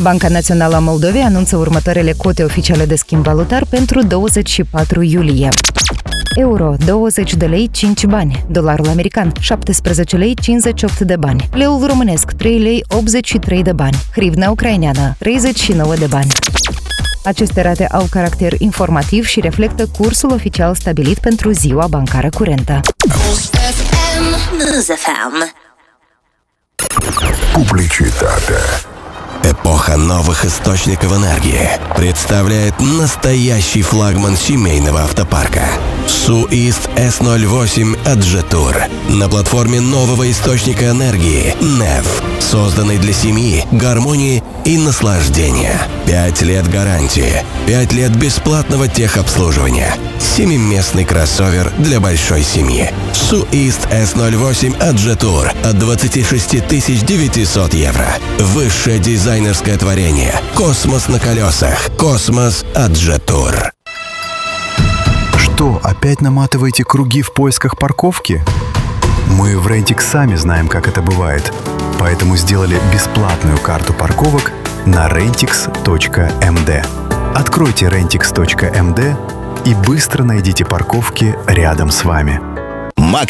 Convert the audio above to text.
Banca Națională a Moldovei anunță următoarele cote oficiale de schimb valutar pentru 24 iulie. Euro, 20 de lei 5 bani. Dolarul american, 17 lei 58 de bani. Leul românesc, 3 lei 83 de bani. Hrivna ucraineană, 39 de bani. Aceste rate au caracter informativ și reflectă cursul oficial stabilit pentru ziua bancară curentă. Publicitate. Эпоха новых источников энергии представляет настоящий флагман семейного автопарка SUIST S08 Adjetur на платформе нового источника энергии NEV, созданный для семьи, гармонии и наслаждения. 5 лет гарантии, 5 лет бесплатного техобслуживания. 7-местный кроссовер для большой семьи. SUIST S08 Adjetur от 26 900 евро. Высшее дизайнерское творение. Космос на колесах. Космос Adjetur. Что, опять наматываете круги в поисках парковки? Мы в Rentix сами знаем, как это бывает, поэтому сделали бесплатную карту парковок на rentix.md. Откройте rentix.md и быстро найдите парковки рядом с вами.